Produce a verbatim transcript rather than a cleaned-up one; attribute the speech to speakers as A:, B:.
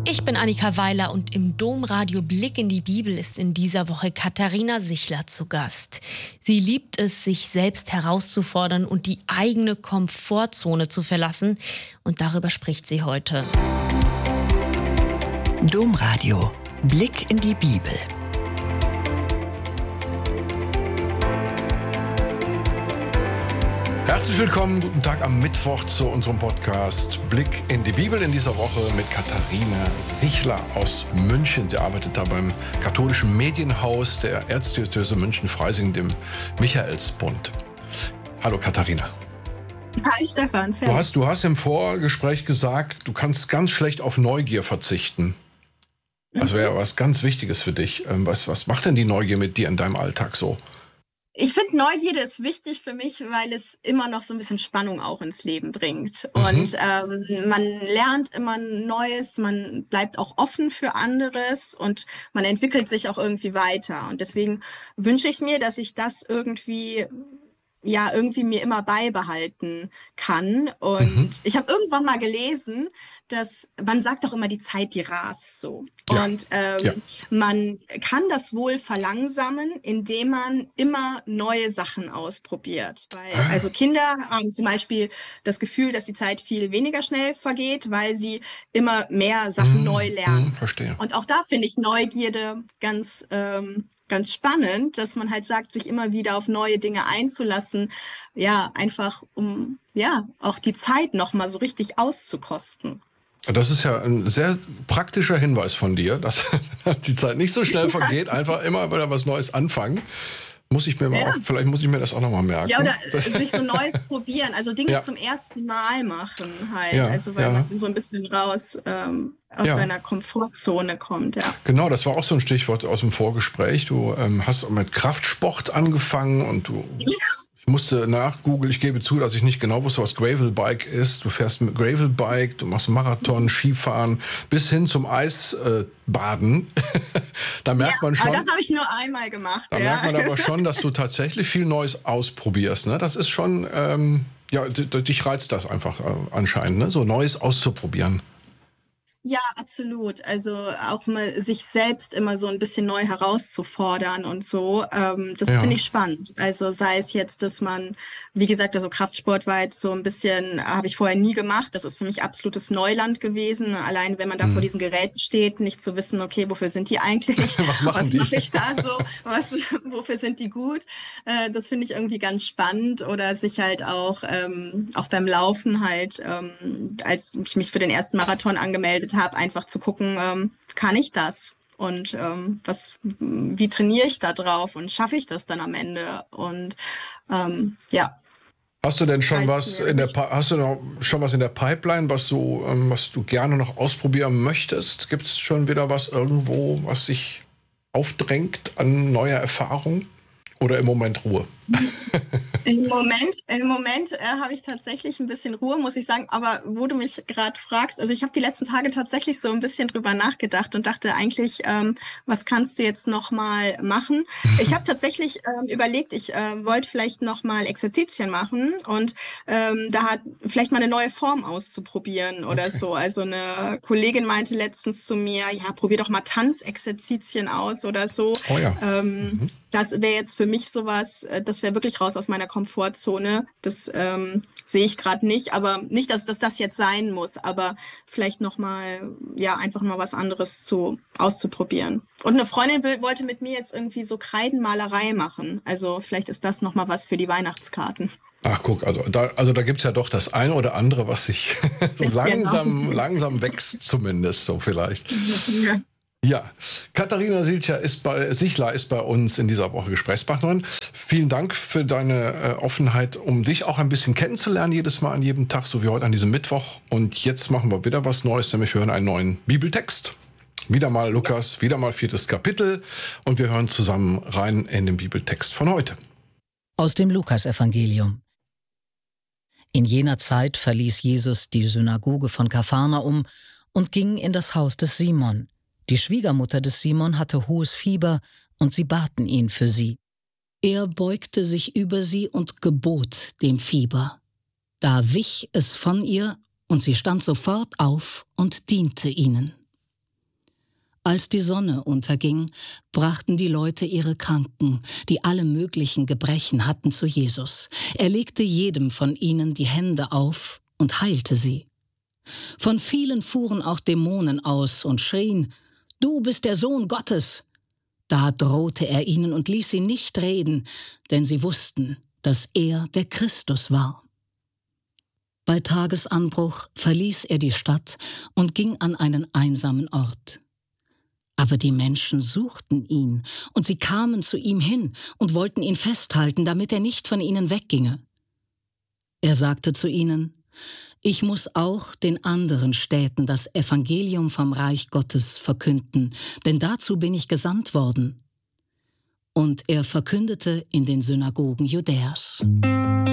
A: Ich bin Annika Weiler und im Domradio Blick in die Bibel ist in dieser Woche Katharina Sichler zu Gast. Sie liebt es, sich selbst herauszufordern und die eigene Komfortzone zu verlassen. Und darüber spricht sie heute.
B: Domradio Blick in die Bibel.
C: Herzlich willkommen, guten Tag am Mittwoch zu unserem Podcast Blick in die Bibel. In dieser Woche mit Katharina Sichler aus München. Sie arbeitet da beim katholischen Medienhaus der Erzdiözese München-Freising, dem Michaelsbund. Hallo Katharina.
D: Hi Stefan.
C: Du hast, du hast im Vorgespräch gesagt, du kannst ganz schlecht auf Neugier verzichten. Das wäre was ganz Wichtiges für dich. Was, was macht denn die Neugier mit dir in deinem Alltag so?
D: Ich finde, Neugierde ist wichtig für mich, weil es immer noch so ein bisschen Spannung auch ins Leben bringt. Mhm. Und ähm, man lernt immer Neues, man bleibt auch offen für anderes und man entwickelt sich auch irgendwie weiter. Und deswegen wünsche ich mir, dass ich das irgendwie, ja, irgendwie mir immer beibehalten kann. Und mhm. ich habe irgendwann mal gelesen, dass man sagt doch immer, die Zeit, die rast so. Ja. Und ähm, ja. man kann das wohl verlangsamen, indem man immer neue Sachen ausprobiert. Weil, ah. Also Kinder haben zum Beispiel das Gefühl, dass die Zeit viel weniger schnell vergeht, weil sie immer mehr Sachen mm, neu lernen.
C: Mm, verstehe.
D: Und auch da finde ich Neugierde ganz ähm, ganz spannend, dass man halt sagt, sich immer wieder auf neue Dinge einzulassen, ja, einfach um ja auch die Zeit nochmal so richtig auszukosten.
C: Das ist ja ein sehr praktischer Hinweis von dir, dass die Zeit nicht so schnell vergeht, einfach immer wieder was Neues anfangen. Muss ich mir mal ja. auch, vielleicht muss ich mir das auch nochmal merken.
D: Ja, oder sich so Neues probieren, also Dinge ja. zum ersten Mal machen halt,
C: ja,
D: also weil
C: ja.
D: man so ein bisschen raus ähm, aus ja. seiner Komfortzone kommt, ja.
C: Genau, das war auch so ein Stichwort aus dem Vorgespräch. Du ähm, hast mit Kraftsport angefangen und du... Ja. Ich musste nachgoogeln, ich gebe zu, dass ich nicht genau wusste, was Gravelbike ist. Du fährst mit Gravelbike, du machst Marathon, Skifahren, bis hin zum Eisbaden. Äh, da merkt
D: ja,
C: man schon.
D: Aber das habe ich nur einmal gemacht.
C: Da
D: ja.
C: merkt man aber schon, dass du tatsächlich viel Neues ausprobierst. Ne? Das ist schon, ähm, ja, dich reizt das einfach äh, anscheinend, ne? So Neues auszuprobieren.
D: Ja, absolut. Also auch mal sich selbst immer so ein bisschen neu herauszufordern und so, ähm, das ja. finde ich spannend. Also sei es jetzt, dass man, wie gesagt, also Kraftsport war jetzt so ein bisschen, habe ich vorher nie gemacht. Das ist für mich absolutes Neuland gewesen. Allein wenn man da mhm. vor diesen Geräten steht, nicht zu wissen, okay, wofür sind die eigentlich?
C: Was machen
D: Was
C: die?
D: mache ich da so? Was, wofür sind die gut? Äh, das finde ich irgendwie ganz spannend. Oder sich halt auch, ähm, auch beim Laufen halt, ähm, als ich mich für den ersten Marathon angemeldet habe, einfach zu gucken, ähm, kann ich das? Und ähm, was, wie trainiere ich da drauf? Und schaffe ich das dann am Ende? Und ähm, ja.
C: Hast du denn schon was in der hast du noch schon was in der Pipeline, was du ähm, was du gerne noch ausprobieren möchtest? Gibt es schon wieder was irgendwo, was sich aufdrängt an neuer Erfahrung? Oder im Moment Ruhe?
D: Im Moment, im Moment äh, habe ich tatsächlich ein bisschen Ruhe, muss ich sagen. Aber wo du mich gerade fragst, also ich habe die letzten Tage tatsächlich so ein bisschen drüber nachgedacht und dachte eigentlich, ähm, was kannst du jetzt noch mal machen? Ich habe tatsächlich ähm, überlegt, ich äh, wollte vielleicht noch mal Exerzitien machen und ähm, da hat vielleicht mal eine neue Form auszuprobieren oder okay. so. Also eine Kollegin meinte letztens zu mir, ja, probier doch mal Tanzexerzitien aus oder so.
C: Oh ja.
D: Ähm,
C: mhm.
D: Das wäre jetzt für mich sowas, das wäre wirklich raus aus meiner Komfortzone. Das ähm, sehe ich gerade nicht, aber nicht, dass, dass das jetzt sein muss, aber vielleicht nochmal, ja, einfach mal was anderes zu, auszuprobieren. Und eine Freundin will, wollte mit mir jetzt irgendwie so Kreidenmalerei machen. Also vielleicht ist das nochmal was für die Weihnachtskarten.
C: Ach guck, also da, also da gibt es ja doch das eine oder andere, was sich so langsam, langsam wächst zumindest, so vielleicht. Ja. Ja, Katharina Sichler ist, bei, Sichler ist bei uns in dieser Woche Gesprächspartnerin. Vielen Dank für deine äh, Offenheit, um dich auch ein bisschen kennenzulernen, jedes Mal an jedem Tag, so wie heute an diesem Mittwoch. Und jetzt machen wir wieder was Neues, nämlich wir hören einen neuen Bibeltext. Wieder mal Lukas, wieder mal viertes Kapitel. Und wir hören zusammen rein in den Bibeltext von heute.
E: Aus dem Lukasevangelium. In jener Zeit verließ Jesus die Synagoge von Kapharnaum und ging in das Haus des Simon. Die Schwiegermutter des Simon hatte hohes Fieber und sie baten ihn für sie.
F: Er beugte sich über sie und gebot dem Fieber. Da wich es von ihr und sie stand sofort auf und diente ihnen. Als die Sonne unterging, brachten die Leute ihre Kranken, die alle möglichen Gebrechen hatten, zu Jesus. Er legte jedem von ihnen die Hände auf und heilte sie. Von vielen fuhren auch Dämonen aus und schrien: »Du bist der Sohn Gottes!« Da drohte er ihnen und ließ sie nicht reden, denn sie wussten, dass er der Christus war. Bei Tagesanbruch verließ er die Stadt und ging an einen einsamen Ort. Aber die Menschen suchten ihn, und sie kamen zu ihm hin und wollten ihn festhalten, damit er nicht von ihnen wegginge. Er sagte zu ihnen: »Ich muss auch den anderen Städten das Evangelium vom Reich Gottes verkünden, denn dazu bin ich gesandt worden.« Und er verkündete in den Synagogen Judäas.